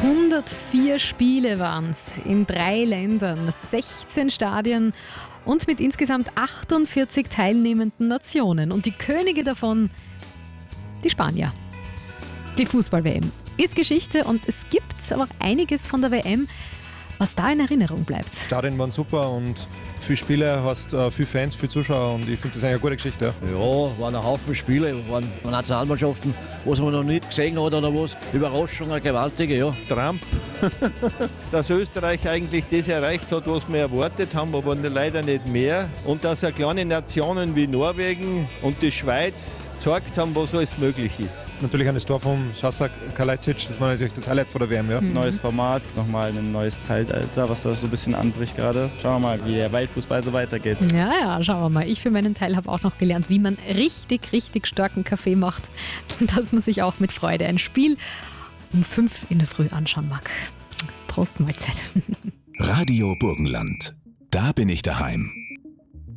104 Spiele waren es in 3 Ländern, 16 Stadien und mit insgesamt 48 teilnehmenden Nationen. Und die Könige davon, die Spanier. Die Fußball-WM ist Geschichte und es gibt aber auch einiges von der WM, was da in Erinnerung bleibt. Stadien waren super und viele Spiele, hast viele Fans, viele Zuschauer und ich finde das eigentlich eine gute Geschichte. Ja, waren ein Haufen Spiele, waren Nationalmannschaften, was man noch nicht gesehen hat oder was. Überraschungen, gewaltige, ja. Trump, dass Österreich eigentlich das erreicht hat, was wir erwartet haben, aber leider nicht mehr. Und dass kleine Nationen wie Norwegen und die Schweiz gezeigt haben, was alles möglich ist. Natürlich an das Tor vom Sasa Kalajdzic, das war natürlich das Highlight von der WM. Ja. Neues Format, nochmal ein neues Zeitalter, was da so ein bisschen anbricht gerade. Schauen wir mal, wie der Weltfußball so weitergeht. Ja, schauen wir mal. Ich für meinen Teil habe auch noch gelernt, wie man richtig starken Kaffee macht. Dass man sich auch mit Freude ein Spiel um 5 in der Früh anschauen mag. Prost Mahlzeit. Radio Burgenland. Da bin ich daheim.